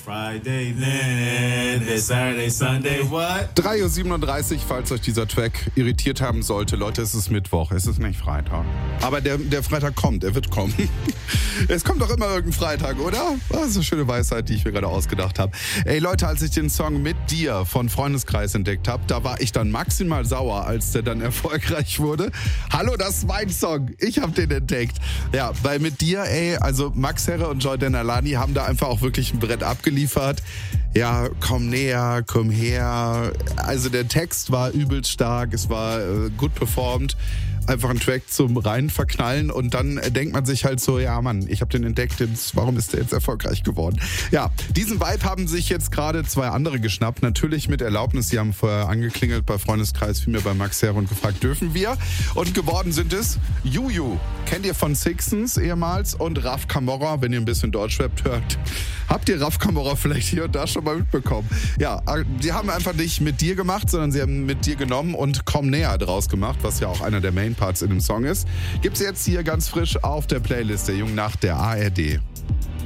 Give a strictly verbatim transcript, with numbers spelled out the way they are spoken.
Friday, then it's Saturday, Sunday, what? drei Uhr siebenunddreißig, falls euch dieser Track irritiert haben sollte. Leute, es ist Mittwoch, es ist nicht Freitag. Aber der, der Freitag kommt, er wird kommen. Es kommt doch immer irgendein Freitag, oder? Das ist eine schöne Weisheit, die ich mir gerade ausgedacht habe. Ey Leute, als ich den Song Mit dir von Freundeskreis entdeckt habe, da war ich dann maximal sauer, als der dann erfolgreich wurde. Hallo, das ist mein Song. Ich habe den entdeckt. Ja, weil Mit dir, ey, also Max Herre und Jordan Alani haben da einfach auch wirklich ein Brett abgeliefert. Ja, komm näher, komm her. Also der Text war übelst stark, es war äh, gut performt. Einfach ein Track zum rein verknallen und dann denkt man sich halt so, ja Mann, ich habe den entdeckt, jetzt, warum ist der jetzt erfolgreich geworden? Ja, diesen Vibe haben sich jetzt gerade zwei andere geschnappt, natürlich mit Erlaubnis, sie haben vorher angeklingelt bei Freundeskreis, vielmehr bei Max Herre und gefragt, dürfen wir? Und geworden sind es Juju, kennt ihr von Sixtens ehemals, und Raf Camora, wenn ihr ein bisschen Deutschrap hört. Habt ihr Raf Camora vielleicht hier und da schon mal mitbekommen? Ja, die haben einfach nicht Mit dir gemacht, sondern sie haben Mit dir genommen und Komm näher draus gemacht, was ja auch einer der Main Parts in dem Song ist. Gibt's jetzt hier ganz frisch auf der Playlist der Jungen Nacht der A R D.